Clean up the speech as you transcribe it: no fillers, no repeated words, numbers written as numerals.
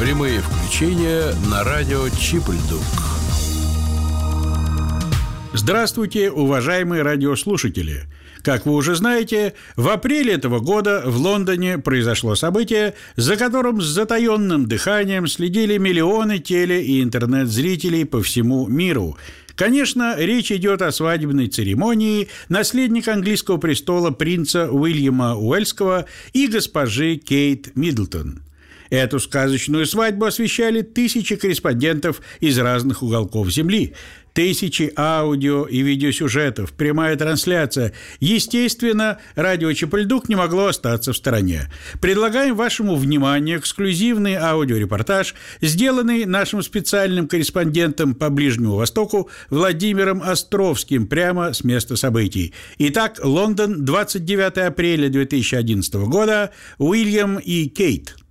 Прямые включения на радио Чип-Льдук. Здравствуйте, уважаемые радиослушатели! Как вы уже знаете, в апреле этого года в Лондоне произошло событие, за которым с затаенным дыханием следили миллионы теле- и интернет-зрителей по всему миру. Конечно, речь идет о свадебной церемонии наследника английского престола принца Уильяма Уэльского и госпожи Кейт Миддлтон. Эту сказочную свадьбу освещали тысячи корреспондентов из разных уголков Земли, тысячи аудио- и видеосюжетов, прямая трансляция. Естественно, радио Чип-Льдук не могло остаться в стороне. Предлагаем вашему вниманию эксклюзивный аудиорепортаж, сделанный нашим специальным корреспондентом по Ближнему Востоку Владимиром Островским прямо с места событий. Итак, Лондон, 29 апреля 2011 года, Уильям и Кейт.